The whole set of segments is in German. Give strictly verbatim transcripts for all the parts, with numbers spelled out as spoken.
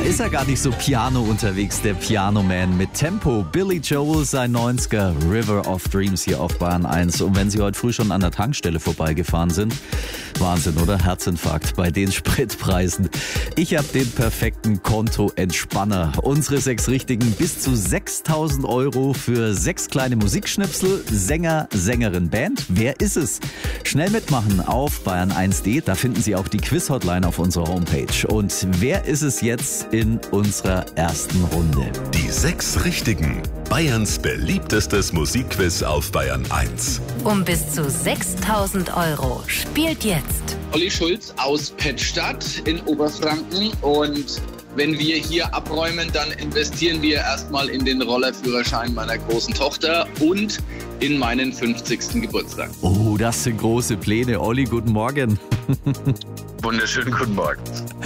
ist er gar nicht so Piano unterwegs, der Piano Man mit Tempo. Billy Joel, sein neunziger River of Dreams hier auf Bayern eins. Und wenn Sie heute früh schon an der Tankstelle vorbeigefahren sind, Wahnsinn, oder? Herzinfarkt bei den Spritpreisen. Ich habe den perfekten Kontoentspanner. Unsere sechs Richtigen bis zu sechstausend Euro für sechs kleine Musikschnipsel. Sänger, Sängerin, Band. Wer ist es? Schnell mitmachen auf bayern eins punkt de. Da finden Sie auch die Quiz-Hotline auf unserer Homepage. Und wer ist es jetzt in unserer ersten Runde? Die sechs Richtigen. Bayerns beliebtestes Musikquiz auf Bayern eins. Um bis zu sechstausend Euro. Spielt jetzt Olli Schulz aus Pettstadt in Oberfranken. Und wenn wir hier abräumen, dann investieren wir erstmal in den Rollerführerschein meiner großen Tochter und in meinen fünfzigsten Geburtstag. Oh, das sind große Pläne. Olli, guten Morgen. Wunderschönen guten Morgen.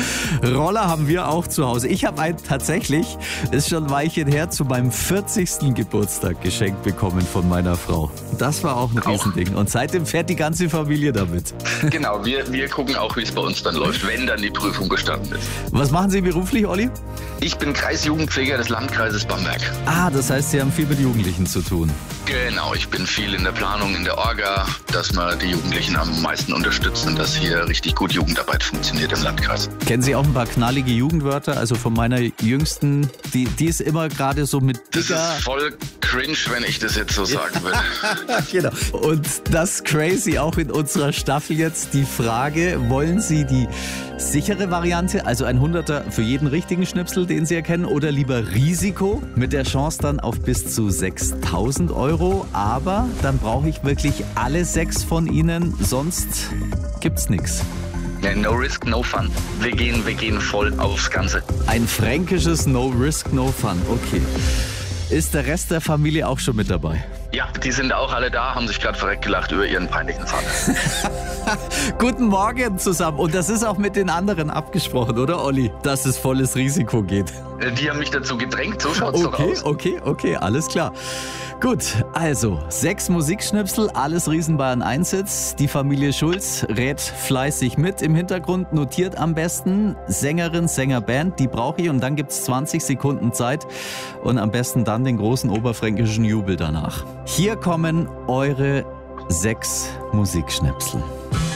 Roller haben wir auch zu Hause. Ich habe einen tatsächlich, ist schon ein Weilchen her, zu meinem vierzigsten Geburtstag geschenkt bekommen von meiner Frau. Das war auch ein Riesending. Und seitdem fährt die ganze Familie damit. Genau, wir, wir gucken auch, wie es bei uns dann läuft, wenn dann die Prüfung bestanden ist. Was machen Sie beruflich, Olli? Ich bin Kreisjugendpfleger des Landkreises Bamberg. Ah, das heißt, Sie haben viel mit Jugendlichen zu tun. Genau, ich bin viel in der Planung, in der Orga, dass wir die Jugendlichen am meisten unterstützen, dass hier richtig gut Jugendarbeit funktioniert im Landkreis. Kennen Sie auch ein paar knallige Jugendwörter? Also von meiner Jüngsten, die, die ist immer gerade so mit dicker... Das ist voll cringe, wenn ich das jetzt so sagen würde. Genau. Und das crazy auch in unserer Staffel jetzt. Die Frage, wollen Sie die sichere Variante, also ein Hunderter für jeden richtigen Schnipsel, den Sie erkennen, oder lieber Risiko mit der Chance dann auf bis zu sechstausend Euro? Aber dann brauche ich wirklich alle sechs von Ihnen, sonst gibt's nichts. Ja, no risk, no fun. Wir gehen, wir gehen voll aufs Ganze. Ein fränkisches No risk, no fun. Okay. Ist der Rest der Familie auch schon mit dabei? Ja, die sind auch alle da, haben sich gerade verreckt gelacht über ihren peinlichen Vater. Guten Morgen zusammen. Und das ist auch mit den anderen abgesprochen, oder Olli? Dass es volles Risiko geht. Die haben mich dazu gedrängt, so schaut's Okay, doch aus. okay, okay, alles klar. Gut, also sechs Musikschnipsel, alles Riesen Bayern eins Hits. Die Familie Schulz rät fleißig mit im Hintergrund, notiert am besten Sängerin, Sänger, Band, die brauche ich, und dann gibt's zwanzig Sekunden Zeit und am besten dann den großen oberfränkischen Jubel danach. Hier kommen eure sechs Musikschnipsel.